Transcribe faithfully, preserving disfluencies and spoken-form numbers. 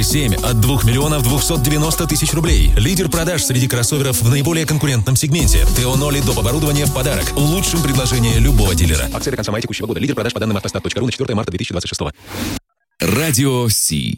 семь от двух миллионов двухсот девяноста тысяч рублей. Лидер продаж среди кроссоверов в наиболее конкурентном сегменте. Тео Ноли доп. Оборудование в подарок. Лучшим предложение любого дилера. Акция до конца мая текущего года. Лидер продаж по данным автостат точка ру на четвёртое марта две тысячи двадцать шестого. Радио Си.